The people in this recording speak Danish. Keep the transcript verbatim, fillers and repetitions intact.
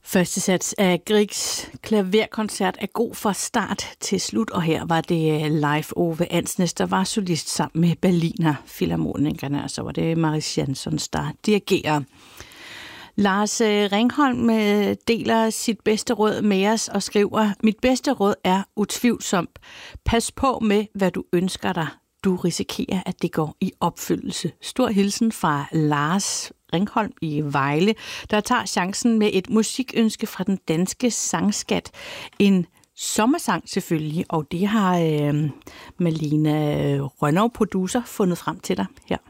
Første sats af Griegs klaverkoncert er god fra start til slut, og her var det live Ove Ansnes, der var solist sammen med Berliner Filharmonikerne, og så var det Mariss Jansons, der dirigerer. Lars Ringholm deler sit bedste råd med os og skriver: Mit bedste råd er utvivlsomt. Pas på med, hvad du ønsker dig. Du risikerer, at det går i opfyldelse. Stor hilsen fra Lars Ringholm i Vejle, der tager chancen med et musikønske fra den danske sangskat. En sommersang selvfølgelig, og det har øh, Malene Rønnow, producer, fundet frem til dig her.